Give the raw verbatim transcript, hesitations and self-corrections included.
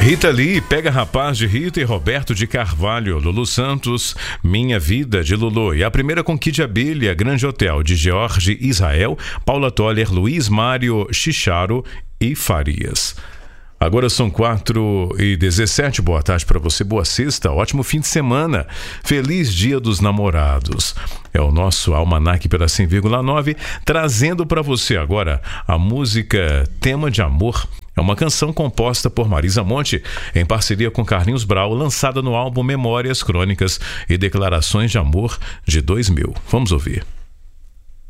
Rita Lee, Pega Rapaz de Rita e Roberto de Carvalho, Lulu Santos, Minha Vida de Lulu e a primeira com Kid Abelha, Grande Hotel de George Israel, Paula Toller, Luiz Mário Chicharo e Farias. Agora são quatro e dezessete, boa tarde para você, boa sexta, ótimo fim de semana, feliz dia dos namorados. É o nosso Almanac pela cem vírgula nove, trazendo para você agora a música Tema de Amor. É uma canção composta por Marisa Monte, em parceria com Carlinhos Brau, lançada no álbum Memórias, Crônicas e Declarações de Amor de dois mil. Vamos ouvir.